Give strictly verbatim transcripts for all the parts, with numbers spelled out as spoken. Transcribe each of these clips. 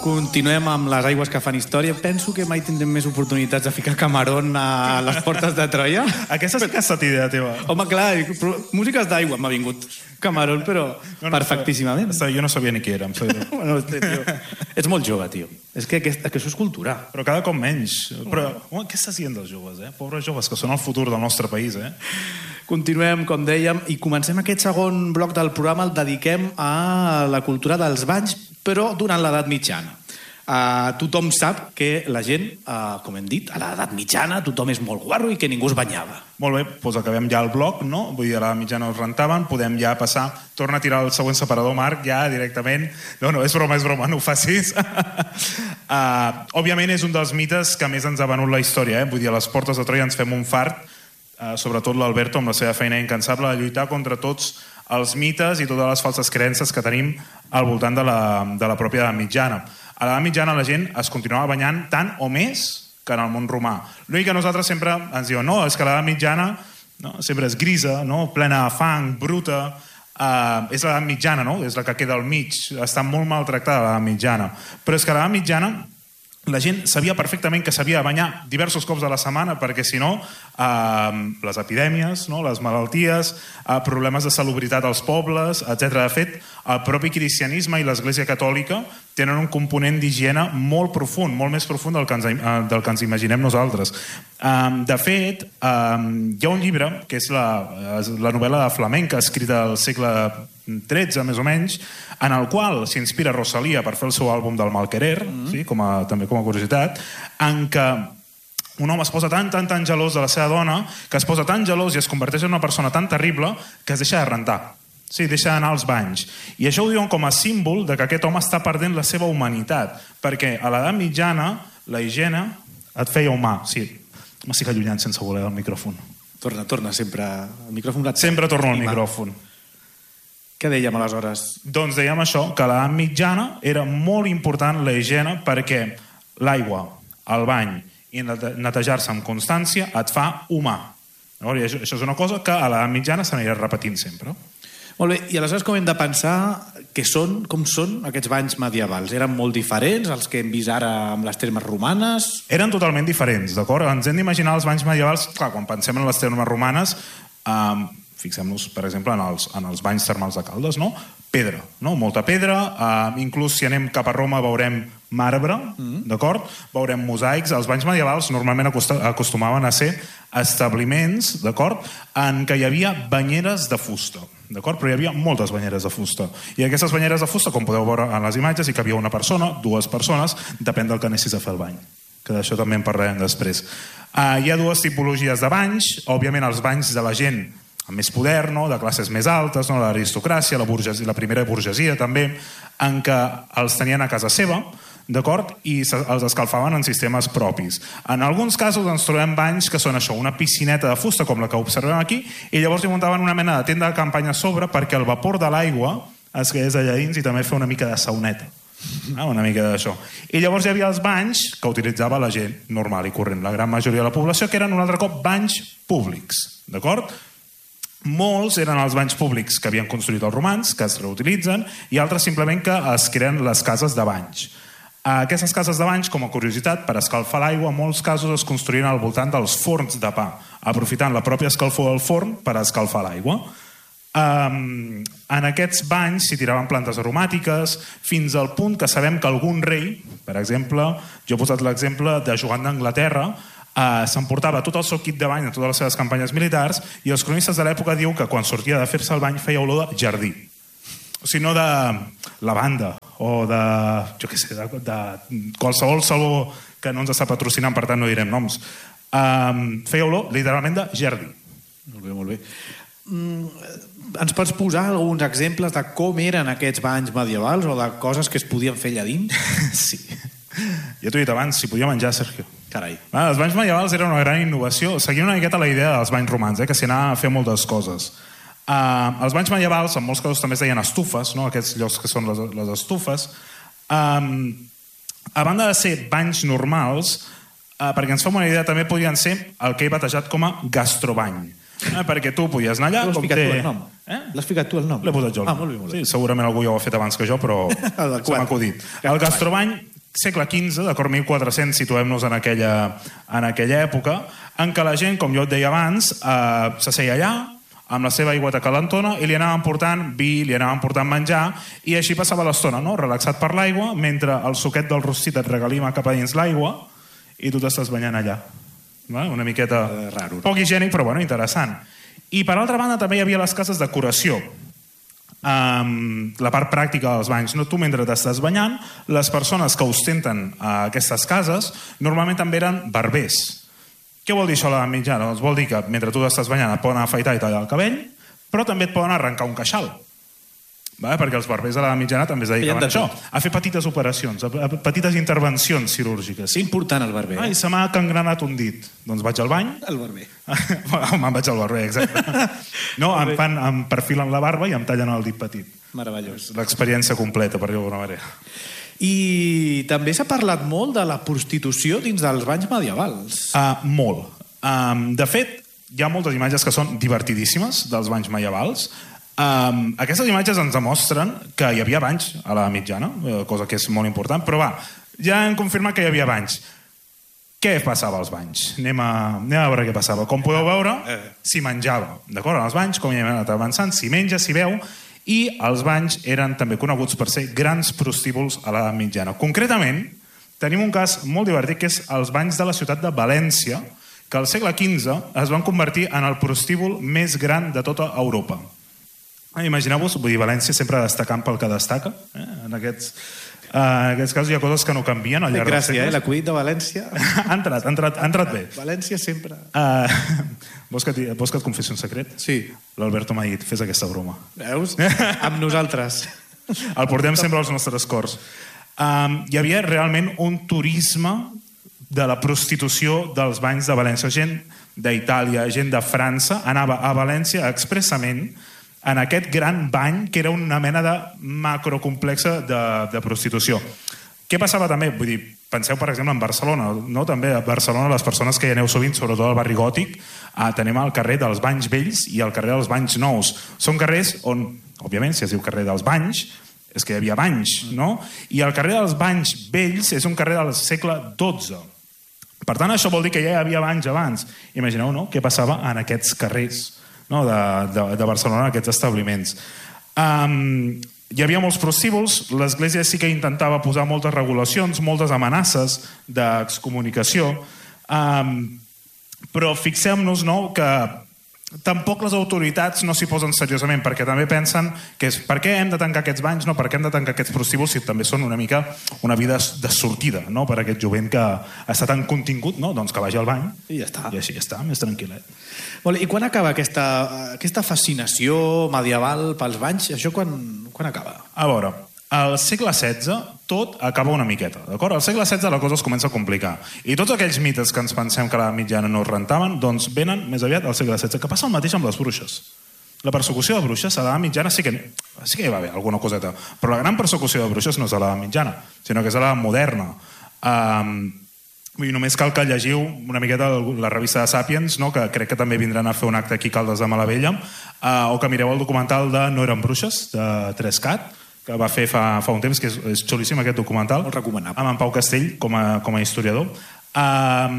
Continuem amb les aigües que fan història. Penso que mai tindrem més oportunitats de ficar Camarón a les portes de Troia. Aquesta sí que ha estat idea teva. Home, clar, músiques d'aigua m'ha vingut Camarón, però no, no, perfectíssimament. No, jo no sabia ni qui érem. Bueno, tio, ets molt jove, tio. És que, que, que això és cultura. Però cada cop menys. Però home, què estàs dient dels joves, eh? Pobres joves, que són el futur del nostre país, eh? Continuem, com dèiem, i comencem aquest segon bloc del programa, el dediquem a la cultura dels banys, però durant l'edat mitjana. Uh, tothom sap que la gent, uh, com hem dit, a l'edat mitjana tothom és molt guarro i que ningú es banyava. Molt bé, doncs acabem ja el bloc, no? Vull dir, a l'edat mitjana us rentaven, podem ja passar, torna a tirar el següent separador, Marc, ja directament. No, no, és broma, és broma, no ho facis. uh, òbviament és un dels mites que més ens ha venut la història, eh? Vull dir, a les portes de Troia ens fem un fart, uh, sobretot l'Alberto amb la seva feina incansable de lluitar contra tots els mites i totes les falses creences que tenim al voltant de la, de la pròpia edat mitjana. A l'edat mitjana la gent es continuava banyant tant o més que en el món romà. L'únic que nosaltres sempre ens diuen no, és que l'edat mitjana no, sempre és grisa, no? Plena de fang, bruta, uh, és l'edat mitjana, no? És la que queda al mig, està molt maltractada l'edat mitjana. Però és que a l'edat mitjana la gent sabia perfectament que s'havia de banyar diversos cops a la setmana perquè si no eh, les epidèmies, no? Les malalties, eh, problemes de salubritat als pobles, etcètera. De fet, el propi cristianisme i l'Església Catòlica tenen un component d'higiene molt profund, molt més profund del que ens, eh, del que ens imaginem nosaltres. Eh, de fet, eh, hi ha un llibre, que és la, la novel·la de flamenca escrita al segle tretze, més o menys, en el qual s'inspira Rosalía per fer el seu àlbum del Malquerer, mm-hmm. sí, com a, també com a curiositat, en què un home es posa tan, tan, tan gelós de la seva dona, que es posa tan gelós i es converteix en una persona tan terrible que es deixa de rentar. Sí, deixa d'anar als banys. I això ho diuen com a símbol de que aquest home està perdent la seva humanitat, perquè a l'edat mitjana la higiene et feia humà. Sí, m'estic allunyant sense voler el micròfon. Torna, torna, sempre. El micròfon sempre torno al micròfon. Què dèiem aleshores? Doncs dèiem això, que a l'edat mitjana era molt important la higiene perquè l'aigua, el bany i netejar-se amb constància et fa humà. I això és una cosa que a l'edat mitjana s'anirà repetint sempre. Molt bé, i aleshores com hem de pensar que són, com són aquests banys medievals? Eren molt diferents als que hem vist ara amb les termes romanes? Eren totalment diferents, d'acord? Ens hem d'imaginar els banys medievals, clar, quan pensem en les termes romanes, eh, fixem-nos, per exemple, en els, en els banys termals de Caldes, no? Pedra, no? Molta pedra, eh, inclús si anem cap a Roma veurem marbre, mm. d'acord? Veurem mosaics. Els banys medievals normalment acostumaven a ser establiments, d'acord? En què hi havia banyeres de fusta, d'acord? Però hi havia moltes banyeres de fusta. I aquestes banyeres de fusta, com podeu veure en les imatges, hi cabia una persona, dues persones, depèn del que anessis a fer el bany, que d'això també en parlarem després. Uh, hi ha dues tipologies de banys, òbviament els banys de la gent amb més poder, no? De classes més altes, no? L'aristocràcia, la, burgesia, la primera burgesia també, en què els tenien a casa seva, d'acord? I els escalfaven en sistemes propis. En alguns casos ens trobem banys que són això, una piscineta de fusta com la que observem aquí, i llavors hi muntaven una mena de tenda de campanya a sobre perquè el vapor de l'aigua es quedés allà dins i també fer una mica de sauneta. Ah, una mica d'això. I llavors hi havia els banys que utilitzava la gent normal i corrent, la gran majoria de la població, que eren un altre cop banys públics, d'acord? Molts eren els banys públics que havien construït els romans, que es reutilitzen, i altres simplement que es creen les cases de banys. Aquestes cases de banys, com a curiositat, per escalfar l'aigua, en molts casos es construïen al voltant dels forns de pa, aprofitant la pròpia escalfor del forn per escalfar l'aigua. Um, en aquests banys s'hi tiraven plantes aromàtiques fins al punt que sabem que algun rei, per exemple, jo he posat l'exemple de Joan d'Anglaterra, Uh, s'emportava tot el seu kit de bany en totes les seves campanyes militars i els cronistes de l'època diu que quan sortia de fer-se el bany feia olor de jardí, o sigui, no de lavanda o de, jo què sé, de, de qualsevol saló que no ens està patrocinant, per tant no direm noms. Um, feia olor literalment de jardí. Molt bé, molt bé. Mm, ens pots posar alguns exemples de com eren aquests banys medievals o de coses que es podien fer allà dins? Sí. Ja t'ho he dit abans, si podia menjar, Sergio. Carai. Ah, els banys medievals eren una gran innovació. Seguien una miqueta la idea dels banys romans, eh, que s'hi anava a fer moltes coses. Uh, els banys medievals, en molts casos també es deien estufes, no? Aquests llocs que són les, les estufes. Um, a banda de ser banys normals, uh, perquè ens fem una idea, també podien ser el que he batejat com a gastrobany. Eh, perquè tu podies anar allà... L'has ficat tu el nom? Eh? L'has ficat tu el nom? L'he posat jo. Ah, molt bé, molt bé. Sí, segurament algú ja ho ha fet abans que jo, però se m'ha acudit. El gastrobany segle quinze, d'acord, mil quatre-cents, situem-nos en aquella, en aquella època, en què la gent, com jo et deia abans, eh, s'asseia allà, amb la seva aigüeta calentona, i li anaven portant vi, li anaven portant menjar, i així passava l'estona, no? Relaxat per l'aigua, mentre el suquet del rostit et regalima cap a dins l'aigua, i tu t'estàs banyant allà. Va? Una miqueta eh, raro. Poc higiènic, però bueno, interessant. I per altra banda també hi havia les cases de curació. Um, la part pràctica dels banys, no? Tu mentre t'estàs banyant, les persones que ostenten uh, aquestes cases normalment també eren barbers. Què vol dir això a l'edat mitjana? Doncs vol dir que mentre tu t'estàs banyant et poden afaitar i tallar el cabell, però també et poden arrencar un queixal. Va? Perquè els barbers de l'edat mitjana també es dedicaven a això, a fer petites operacions, a petites intervencions quirúrgiques. És important el barber. Ai, se m'ha cangranat un dit. Doncs vaig al bany. El barber. Me'n vaig al barber, exacte. No, em, fan, em perfilen la barba i em tallen el dit petit. Meravellós. L'experiència completa, per dir-ho d'alguna manera. I també s'ha parlat molt de la prostitució dins dels banys medievals. Uh, molt. Um, de fet, hi ha moltes imatges que són divertidíssimes dels banys medievals. Um, aquestes imatges ens demostren que hi havia banys a la mitjana, cosa que és molt important, però va, ja hem confirmat que hi havia banys. Què passava als banys? Anem a, anem a veure què passava. Com podeu veure, s'hi menjava. D'acord? En els banys, com ja hem anat avançant, s'hi menja, s'hi veu, i els banys eren també coneguts per ser grans prostíbuls a l'edat mitjana. Concretament, tenim un cas molt divertit, que és els banys de la ciutat de València, que al segle quinze es van convertir en el prostíbul més gran de tota Europa. Imagineu-vos, vull dir, València sempre destacant pel que destaca. Eh? En, aquests, uh, en aquests casos hi ha coses que no canvien al llarg dels segles. Gràcies, eh? L'acudit de València. ha entrat, ha entrat, ha entrat bé. València sempre. Uh, vols, que et, vols que et confessi un secret? Sí. L'Alberto m'ha dit, fes aquesta broma. Veus? Amb nosaltres. El portem sempre als nostres cors. Um, hi havia realment un turisme de la prostitució dels banys de València. Gent d'Itàlia, gent de França, anava a València expressament en aquest gran bany que era una mena de macrocomplexa de, de prostitució. Què passava també? Vull dir, penseu, per exemple, en Barcelona. No? També a Barcelona, les persones que hi aneu sovint, sobretot al barri gòtic, eh, tenim el carrer dels Banys Vells i el carrer dels Banys Nous. Són carrers on, òbviament, si es diu carrer dels Banys, és que hi havia banys, no? I el carrer dels Banys Vells és un carrer del segle dotze. Per tant, això vol dir que ja hi havia banys abans. Imagineu, no?, què passava en aquests carrers, no, de, de, de Barcelona, aquests establiments. Um, hi havia molts prostíbuls, l'Església sí que intentava posar moltes regulacions, moltes amenaces d'excomunicació, um, però fixem-nos, no, que tampoc les autoritats no s'hi posen seriosament, perquè també pensen que és per què hem de tancar aquests banys, no, per què hem de tancar aquests prostíbuls si també són una mica una vida de sortida, no, per aquest jovent que està tan contingut, no, doncs que vagi al bany i ja està. I així ja està, més tranquil·let. Molt, i quan acaba aquesta, aquesta fascinació medieval pels banys? Això quan, quan acaba? A veure, al segle setze tot acaba una miqueta, d'acord? Al segle setze la cosa es comença a complicar. I tots aquells mites que ens pensem que a la mitjana no es rentaven, doncs venen més aviat al segle setze, que passa el mateix amb les bruixes. La persecució de bruixes a l'edat mitjana sí que, sí que hi va haver alguna coseta, però la gran persecució de bruixes no és a l'edat mitjana, sinó que és a l'edat moderna. Um, Vull dir, només cal que llegiu una miqueta la revista de Sapiens, no? Que crec que també vindran a fer un acte aquí a Caldes de Malavella, uh, o que mireu el documental de No eren bruixes, de Trescat, que va fer fa, fa un temps, que és, és xulíssim aquest documental. Molt recomanable. Amb en Pau Castell com a, com a historiador. Uh,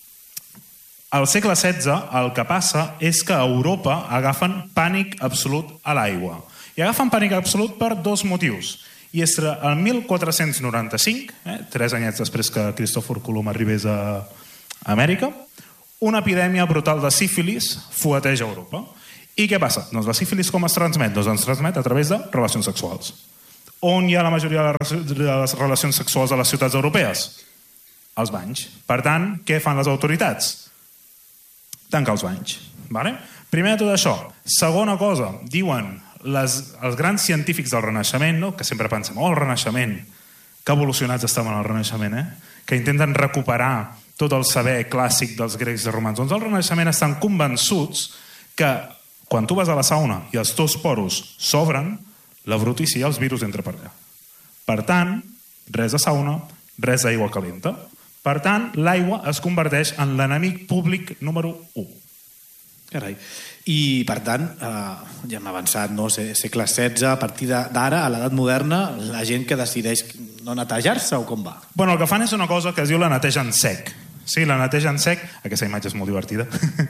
al segle setze el que passa és que a Europa agafen pànic absolut a l'aigua. I agafen pànic absolut per dos motius. I és el mil quatre-cents noranta-cinc, eh, tres anyets després que Cristòfor Colom arribés a Amèrica, una epidèmia brutal de sífilis fueteja a Europa. I què passa? Doncs la sífilis com es transmet? Doncs es transmet a través de relacions sexuals. On hi ha la majoria de les relacions sexuals a les ciutats europees? Als banys. Per tant, què fan les autoritats? Tancar els banys. Vale? Primer de tot això. Segona cosa, diuen les, els grans científics del Renaixement, no? Que sempre pensem, oh, el Renaixement, que evolucionats estaven al Renaixement, eh? Que intenten recuperar tot el saber clàssic dels grecs i romans. Doncs al Renaixement estan convençuts que quan tu vas a la sauna i els teus poros s'obren, la brutícia i els virus entren per allà. Per tant, res de sauna, res d'aigua calenta. Per tant, l'aigua es converteix en l'enemic públic número u. Carai. I, per tant, eh, ja hem avançat, no? Segle setze, a partir d'ara, a l'edat moderna, la gent que decideix no netejar-se o com va? Bueno, el que fan és una cosa que es diu la neteja en sec. Sí, la neteja en sec... Aquesta imatge és molt divertida.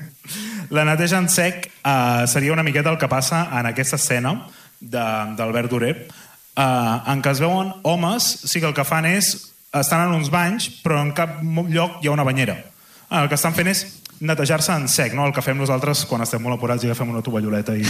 La neteja en sec eh, seria una miqueta el que passa en aquesta escena d'Albert Durer, eh, en què es veuen homes, sí que el que fan és... estan en uns banys, però en cap lloc hi ha una banyera. Ah, el que estan fent és netejar-se en sec, no? El que fem nosaltres quan estem molt apurats i agafem una tovalloleta i...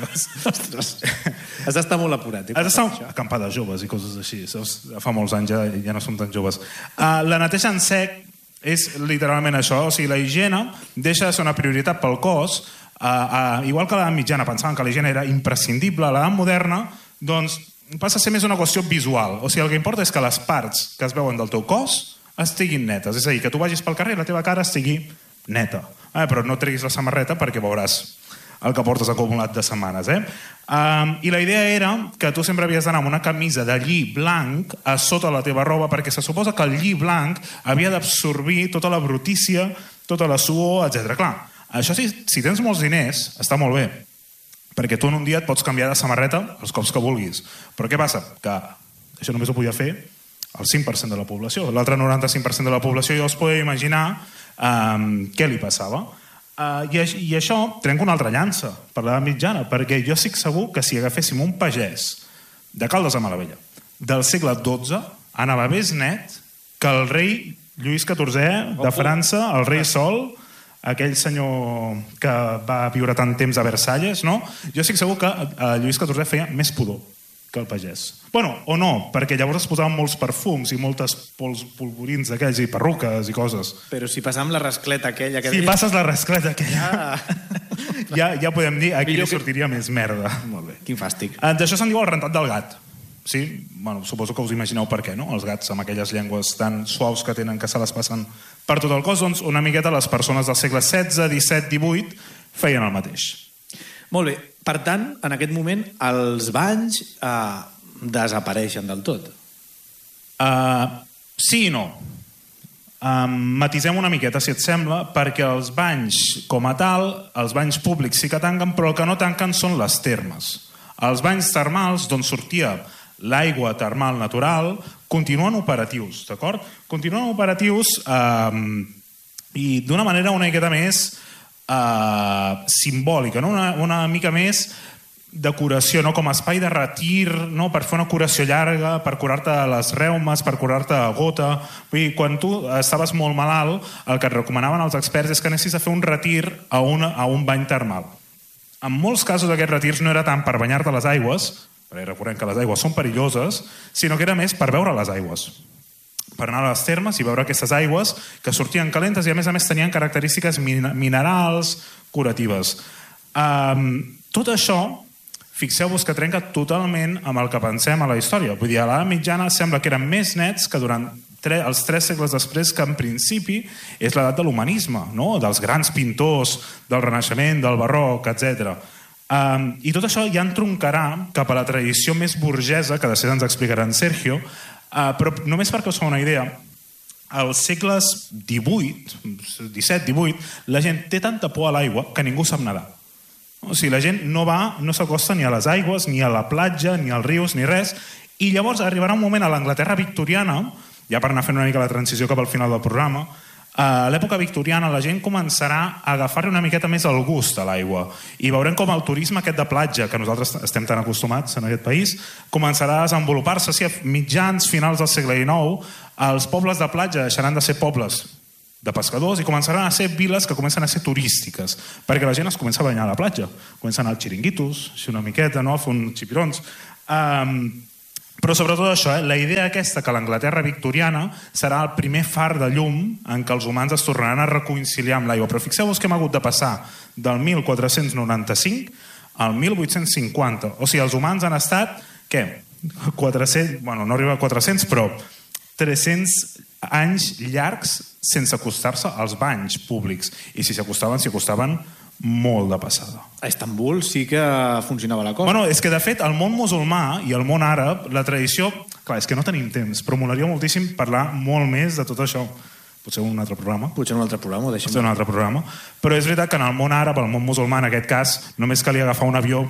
Ostres, has d'estar molt apurat. Has d'estar acampada de joves i coses així. Saps? Fa molts anys ja, ja no som tan joves. Uh, la neteja en sec és literalment això, o sigui, la higiene deixa de ser una prioritat pel cos, uh, uh, igual que a l'edat mitjana pensaven que la higiene era imprescindible, a l'edat moderna, doncs passa a ser més una qüestió visual. O sigui, el que importa és que les parts que es veuen del teu cos estiguin netes. És a dir, que tu vagis pel carrer i la teva cara estigui neta. Eh, però no treguis la samarreta perquè veuràs el que portes acumulat de setmanes. Eh? Um, I la idea era que tu sempre havies d'anar amb una camisa de lli blanc a sota la teva roba perquè se suposa que el lli blanc havia d'absorbir tota la brutícia, tota la suor, etcètera. Clar, això si, si tens molts diners està molt bé, perquè tu en un dia et pots canviar de samarreta els cops que vulguis. Però què passa? Que això només ho podia fer el cinc per cent de la població. L'altre noranta-cinc per cent de la població ja us podeu imaginar um, què li passava. Uh, i, I això trenca una altra llança per l'edat mitjana, perquè jo estic segur que si agaféssim un pagès de Caldes de Malavella del segle dotze, anava més net que el rei Lluís catorzè de França, el rei Sol, aquell senyor que va viure tant temps a Versalles, no? Jo estic segur que uh, Lluís catorzè feia més pudor que el pagès. Bueno, o no, perquè llavors es posaven molts perfums i moltes pols, polvorins d'aquells i perruques i coses. Però si passam la rascleta aquella... Que si dius... passes la rascleta aquella, ja, ja, ja podem dir aquí millor li sortiria que... més merda. Molt bé, quin fàstic. D'això se'n diu el rentat del gat. Sí? Bueno, suposo que us imagineu per què, no? Els gats amb aquelles llengües tan suaus que tenen que se les passen per tot el cos, doncs una miqueta les persones del segle setze, disset, divuit feien el mateix. Molt bé. Per tant, en aquest moment, els banys eh, desapareixen del tot. Uh, sí i no. Uh, matisem una miqueta, si et sembla, perquè els banys, com a tal, els banys públics sí que tanquen, però el que no tanquen són les termes. Els banys termals, d'on sortia l'aigua termal natural, continuen operatius, d'acord? Continuen operatius uh, i d'una manera una miqueta més Uh, simbòlica, no? una, una mica més de curació, no? Com a espai de retir, no? Per fer una curació llarga, per curar-te les reumes, per curar-te a gota. Vull dir, quan tu estaves molt malalt, el que et recomanaven els experts és que anessis a fer un retir a, una, a un bany termal. En molts casos aquests retirs no era tant per banyar-te les aigües, perquè recordem que les aigües són perilloses, sinó que era més per veure les aigües, per anar a les termes i veure aquestes aigües que sortien calentes i a més a més tenien característiques minerals curatives. Um, tot això, fixeu-vos que trenca totalment amb el que pensem a la història. Vull dir, a l'edat mitjana sembla que eren més nets que durant tre els tres segles després, que en principi és l'edat de l'humanisme, no? Dels grans pintors, del Renaixement, del Barroc, etcètera. Um, I tot això ja entroncarà cap a la tradició més burgesa, que després ens explicarà en Sergio. Uh, però només perquè us fa una idea, als segles divuit, disset, divuit, la gent té tanta por a l'aigua que ningú sap nedar. O sigui, la gent no va, no s'acosta ni a les aigües, ni a la platja, ni als rius, ni res, i llavors arribarà un moment a l'Anglaterra victoriana, ja per anar fent una mica la transició cap al final del programa, a l'època victoriana la gent començarà a agafar-li una miqueta més el gust a l'aigua i veurem com el turisme aquest de platja, que nosaltres estem tan acostumats en aquest país, començarà a desenvolupar-se. Si a mitjans, finals del segle dinou, els pobles de platja deixaran de ser pobles de pescadors i començaran a ser viles que comencen a ser turístiques, perquè la gent es comença a banyar a la platja, comença a anar als xiringuitos, així una miqueta, no? A fer uns xipirons. Um, Però sobretot això, eh? La idea aquesta que l'Anglaterra victoriana serà el primer far de llum en què els humans es tornaran a reconciliar amb l'aigua. Però fixeu-vos que hem hagut de passar del mil quatre-cents noranta-cinc al mil vuit-cents cinquanta. O sigui, els humans han estat, què? quatre-cents, bueno, no arriba a quatre-cents, però tres-cents anys llargs sense acostar-se als banys públics. I si s'acostaven, s'hi acostaven molt de passada. A Istanbul sí que funcionava la cosa. Bueno, és que de fet el món musulmà i el món àrab, la tradició... Clar, és que no tenim temps, però molaria moltíssim parlar molt més de tot això. Potser un altre programa. Potser un altre programa, ho deixem. Potser un altre programa. Però és veritat que en el món àrab, el món musulmà, en aquest cas, només calia agafar un avió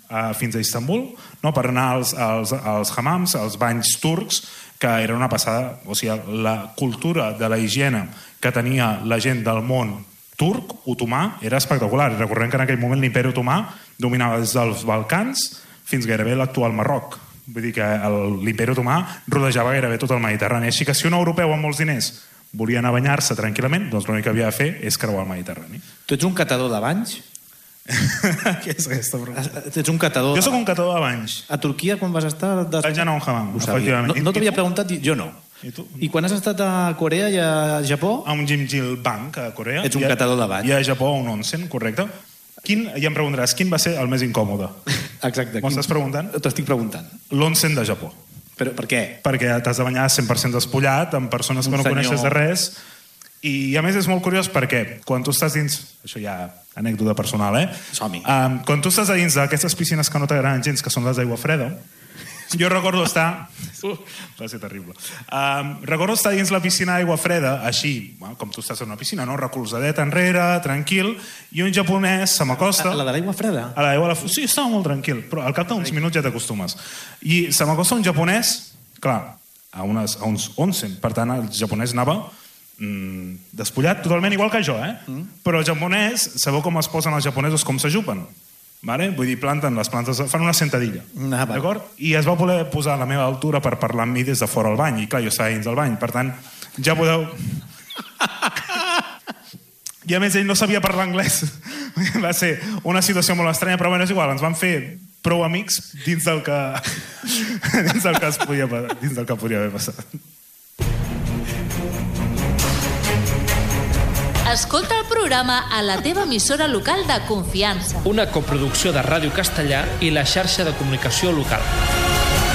uh, fins a Istanbul, no? Per anar als, als, als hammams, als banys turcs, que era una passada. O sigui, la cultura de la higiene que tenia la gent del món turc, otomà, era espectacular. Recordem que en aquell moment l'imperi otomà dominava des dels Balcans fins gairebé l'actual Marroc. Vull dir que l'imperi otomà rodejava gairebé tot el Mediterrani. Així que si un europeu amb molts diners volia anar a banyar-se tranquil·lament, doncs l'únic que havia de fer és creuar el Mediterrani. Tu ets un catador de banys? Què és aquesta pregunta? Ets un catador... Jo sóc un catador de banys. A Turquia, quan vas estar... Des... Vaig anar a un hammam, efectivament. No, no t'havia preguntat, jo no. I tu? I quan has estat a Corea i a Japó? A un Jimjilbang, a Corea. Ets un I a, catador de banys. I a Japó un onsen, correcte. Quin, ja em preguntaràs, quin va ser el més incòmode? Exacte. M'ho estàs preguntant? T'ho estic preguntant. L'onsen de Japó. Però per què? Perquè t'has de banyar cent per cent despullat, amb persones que no senyor... coneixes de res. I a més és molt curiós perquè quan tu estàs dins... Això ja anècdota personal, eh? Som-hi. Um, quan tu estàs a dins d'aquestes piscines que no t'agraden gens, que són les d'aigua freda, jo recordo estar... Uh, va ser terrible. Um, recordo estar dins la piscina d'aigua freda, així, com tu estàs en una piscina, no? Recolzadet enrere, tranquil, i un japonès se m'acosta... A la de l'aigua freda? A l'aigua... Sí, estava molt tranquil, però al cap d'uns minuts ja t'acostumes. I se m'acosta un japonès, clar, a, unes, a uns onsen, per tant el japonès anava mm, despullat totalment igual que jo, eh? Mm. Però el japonès, sabeu com es posen els japonesos, com s'ajupen? Vale? Vull dir, planten les plantes, fan una sentadilla, ah, d'acord? I es va voler posar a la meva altura per parlar amb mi des de fora al bany, i clar, jo estava dins del bany, per tant, ja podeu... I a més ell no sabia parlar anglès. Va ser una situació molt estranya, però bueno, és igual, ens van fer prou amics dins del que dins del que es podia, dins del que podia haver passat. Escolta el programa a la teva emissora local de confiança. Una coproducció de Ràdio Castellà i la xarxa de comunicació local.